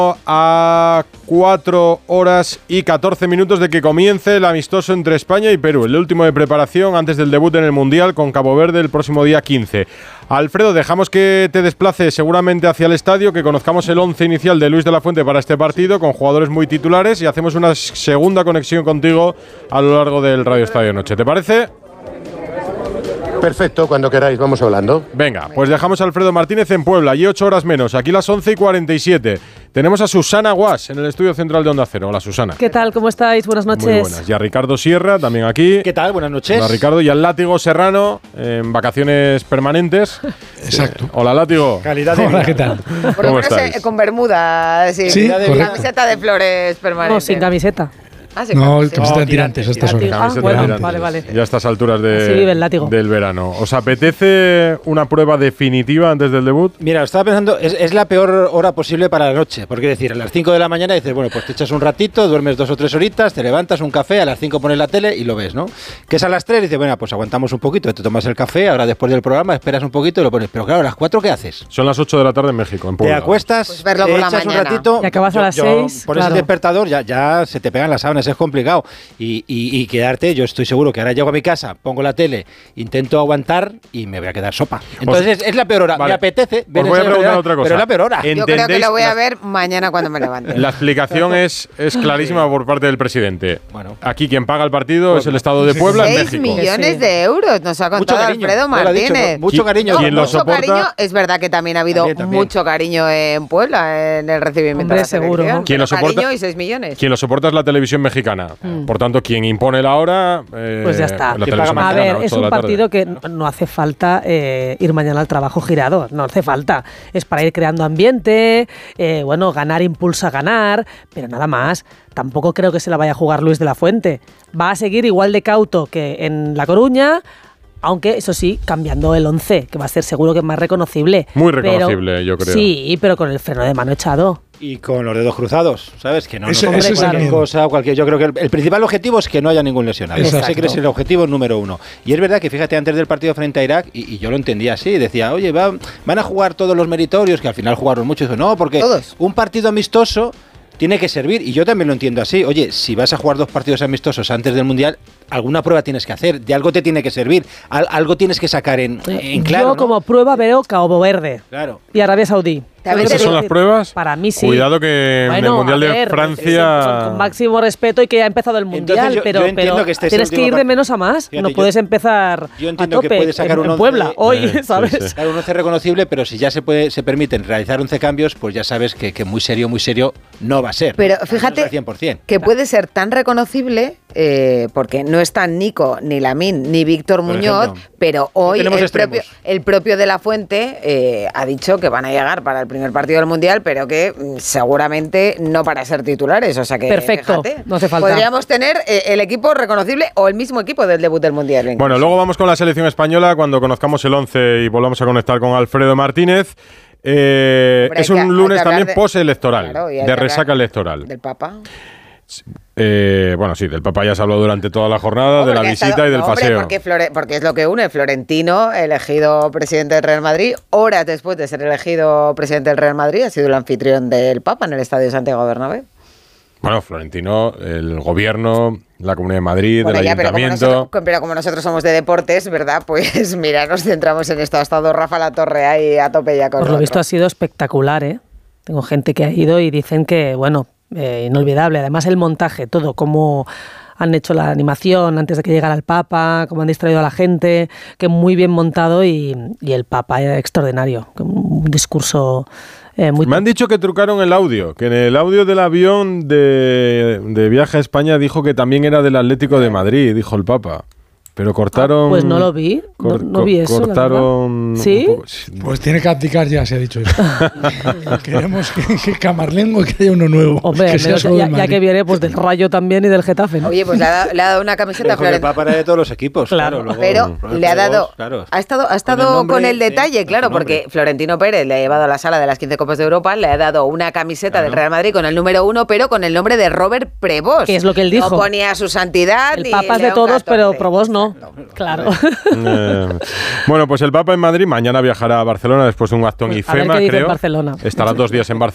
A 4 horas y 14 minutos de que comience el amistoso entre España y Perú, el último de preparación antes del debut en el Mundial con Cabo Verde el próximo día 15. Alfredo, dejamos que te desplaces seguramente hacia el estadio, que conozcamos el 11 inicial de Luis de la Fuente para este partido, con jugadores muy titulares, y hacemos una segunda conexión contigo a lo largo del Radio Estadio Noche. ¿Te parece? Perfecto, cuando queráis, vamos hablando. Venga, pues dejamos a Alfredo Martínez en Puebla, y 8 horas menos, aquí las 11:47. Tenemos a Susana Guas en el estudio central de Onda Cero. Hola, Susana. ¿Qué tal? ¿Cómo estáis? Buenas noches. Muy buenas. Y a Ricardo Sierra, también aquí. ¿Qué tal? Buenas noches. Hola, Ricardo. Y al Látigo Serrano, en vacaciones permanentes. Exacto. Hola, Látigo. Calidad de vida. Hola, ¿qué tal? ¿Cómo estáis? Con bermuda, sí. Sí, Camiseta de flores permanente. No, sin camiseta. Ah, sin No, camiseta. camiseta de tirantes a estas horas. Camiseta bueno, de tirantes. vale. Ya a estas alturas Así vive el Látigo. del verano. ¿Os apetece una prueba definitiva antes del debut? Mira, estaba pensando, es la peor hora posible para la noche. Porque decir, a las 5 de la mañana dices, bueno, pues te echas un ratito, duermes 2 o 3 horitas, te levantas, un café, a las 5 pones la tele y lo ves, ¿no? Que es a las 3, dices, bueno, pues aguantamos un poquito, te tomas el café, ahora después del programa esperas un poquito y lo pones. Pero claro, a las 4, ¿qué haces? Son las 8 de la tarde en México, en Te Puebla. acuestas, Pues verlo te por la echas un mañana. ratito. Y acabas a las 6, Pones claro. el despertador, ya se te pegan las sábanas, es complicado. Y quedarte, yo estoy seguro que ahora llego a mi casa, pongo la tele, intento aguantar y me voy a quedar sopa. Entonces es la peor hora. Vale. Me apetece ver Os voy a esa preguntar realidad, otra cosa. pero es la peor hora. Yo creo que lo voy a ¿Entendéis? ver mañana cuando me levante. La explicación es clarísima por parte del presidente. Bueno. Aquí quien paga el partido es el Estado de Puebla en 6 México. millones de euros nos ha contado Alfredo Él ha dicho, Martínez. ¿no? Mucho cariño. ¿Quién lo mucho soporta? cariño. Es verdad que también ha habido También. mucho cariño en Puebla en el recibimiento Hombre, de la seguro. selección. ¿Quién lo Pero soporta? cariño y 6 millones. Quien lo soporta es la televisión mexicana. Por tanto, quien impone la hora. Pues ya está. La Que televisión paga A mexicana, ver, es 8 de un la tarde. partido que no hace falta ir mañana al trabajo girado, no hace falta. Es para ir creando ambiente, ganar impulsa a ganar, pero nada más. Tampoco creo que se la vaya a jugar Luis de la Fuente. Va a seguir igual de cauto que en La Coruña, aunque eso sí, cambiando el 11, que va a ser seguro que más reconocible. Muy reconocible, yo creo. Sí, pero con el freno de mano echado. Y con los dedos cruzados, ¿sabes? Que no Ese nos es el cualquier miedo. cosa, Yo creo que el principal objetivo es que no haya ningún lesionado. Exacto. Ese creo que es el objetivo número 1. Y es verdad que, fíjate, antes del partido frente a Irak, y yo lo entendía así, decía, oye, van a jugar todos los meritorios, que al final jugaron muchos. No, porque Todos. un partido amistoso tiene que servir, y yo también lo entiendo así. Oye, si vas a jugar 2 partidos amistosos antes del Mundial, alguna prueba tienes que hacer, de algo te tiene que servir, algo tienes que sacar en claro. Yo ¿no? como prueba veo Cabo Verde Claro. y Arabia Saudí. También ¿Esas te son digo- las pruebas? Para mí sí. Cuidado que en el Mundial a de ver, Francia. con máximo respeto y que ya ha empezado el Mundial, Entonces yo pero entiendo que este es el tienes que último ir de part- menos a más. Fíjate, no yo- puedes empezar yo a entiendo que tope puedes sacar en un 11, Puebla hoy, sí, ¿sabes? sí. Claro, un 11 reconocible, pero si ya se permiten realizar 11 cambios, pues ya sabes que muy serio no va a ser. Pero ¿no? fíjate Al 100%. que puede ser tan reconocible, porque no están Nico, ni Lamine, ni Víctor Por Muñoz, ejemplo. pero hoy No tenemos el propio de la Fuente ha dicho que van a llegar para el primer partido del Mundial, pero que seguramente no para ser titulares. O sea que, Perfecto, fíjate, no hace falta. podríamos tener el equipo reconocible o el mismo equipo del debut del Mundial. incluso. Bueno, luego vamos con la selección española cuando conozcamos el 11 y volvamos a conectar con Alfredo Martínez. Hombre, Es hay que un lunes hablar también postelectoral, Claro, y hay de que resaca hablar electoral. Del Papa. Bueno, sí, del Papa ya se habló durante toda la jornada, de la Porque ha visita estado- y del no, hombre, paseo. porque es lo que une. Florentino, elegido presidente del Real Madrid, horas después de ser elegido presidente del Real Madrid, ha sido el anfitrión del Papa en el Estadio Santiago Bernabéu. Bueno, Florentino, el gobierno, la Comunidad de Madrid, Bueno, el ya, pero ayuntamiento. como nosotros somos de deportes, ¿verdad? Pues mira, nos centramos en esto. Ha estado Rafa Latorre ahí a tope ya con Por lo otro. visto ha sido espectacular, ¿eh? Tengo gente que ha ido y dicen que, inolvidable. Además el montaje, todo, cómo han hecho la animación antes de que llegara el Papa, cómo han distraído a la gente, que muy bien montado y el Papa era extraordinario. Un discurso muy... Me han dicho que trucaron el audio, que en el audio del avión de viaje a España dijo que también era del Atlético de Madrid, dijo el Papa. Pero cortaron... pues no lo vi, no vi eso, la Cortaron... verdad. ¿Sí? un poco- Pues tiene que abdicar ya, se ha dicho eso. Queremos que Camarlengo, que haya uno nuevo. Hombre, que al sea menos solo ya, del ya que Madrid. viene pues del Rayo también y del Getafe, ¿no? Oye, pues le ha dado una camiseta a Con el Florentino. Papa de todos los equipos. Claro. luego, Pero luego, le ha dado, claro. ha estado Con el nombre, con el sí, detalle, con claro, su nombre. porque Florentino Pérez le ha llevado a la sala de las 15 Copas de Europa, le ha dado una camiseta del Real Madrid con el número 1, pero con el nombre de Robert Prevost. Que es lo que él dijo. No ponía su santidad. El ni Papa es de León todos, pero XIV. Probós no. Claro. Bueno, pues el Papa en Madrid mañana viajará a Barcelona después de un acto en A ver IFEMA, qué dice en creo. Barcelona. Estará 2 días en Barcelona.